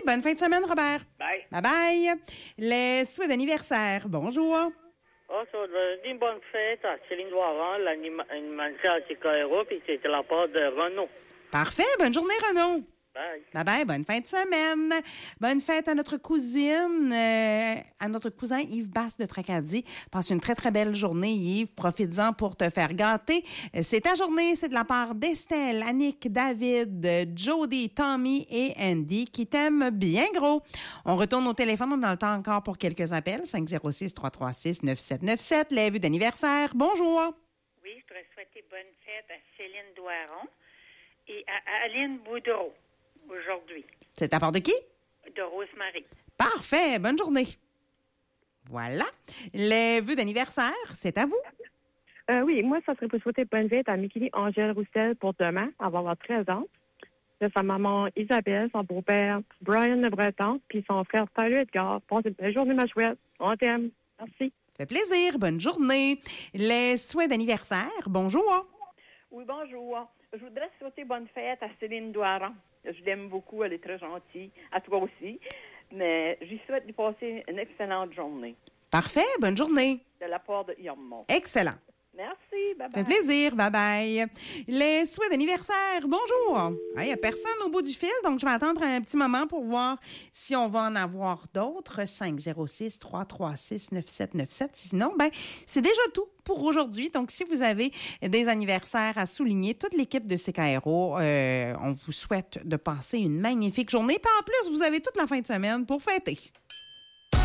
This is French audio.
Bonne fin de semaine, Robert. Bye. Bye-bye. Les souhaits d'anniversaire. Bonjour. Ça veut dire bonne fête à Céline Doiron, l'animateur à CKRO, puis c'est de la part de Renaud. Parfait. Bonne journée, Renaud. Bye. Bye-bye. Bonne fin de semaine. Bonne fête à notre cousine, à notre cousin Yves Basse de Tracadie. Passe une très, très belle journée, Yves. Profites-en pour te faire gâter. C'est ta journée. C'est de la part d'Estelle, Annick, David, Jody, Tommy et Andy qui t'aiment bien gros. On retourne au téléphone. On a le temps encore pour quelques appels. 506-336-9797. Les vues d'anniversaire. Bonjour. Oui, je voudrais souhaiter bonne fête à Céline Doiron et à Aline Boudreau. Aujourd'hui. C'est à part de qui? De Rosemary. Parfait. Bonne journée. Voilà. Les vœux d'anniversaire, c'est à vous. Oui, moi, ça serait pour souhaiter bonne fête à Mikili Angèle Roussel pour demain. Elle va avoir 13 ans. De sa maman Isabelle, son beau-père Brian Le Breton, puis son frère Tyler Edgar. Passez une belle journée, ma chouette. On t'aime. Merci. Ça fait plaisir. Bonne journée. Les souhaits d'anniversaire, bonjour. Oui, bonjour. Je voudrais souhaiter bonne fête à Céline Doiron. Je l'aime beaucoup, elle est très gentille. À toi aussi. Mais je lui souhaite de passer une excellente journée. Parfait, bonne journée. De la part de Yamon. Excellent. Merci, bye-bye. Ça fait plaisir, bye-bye. Les souhaits d'anniversaire, bonjour. Il n'y a personne au bout du fil, donc je vais attendre un petit moment pour voir si on va en avoir d'autres. 506-336-9797. Sinon, c'est déjà tout pour aujourd'hui. Donc, si vous avez des anniversaires à souligner, toute l'équipe de CKRO, on vous souhaite de passer une magnifique journée. Puis en plus, vous avez toute la fin de semaine pour fêter.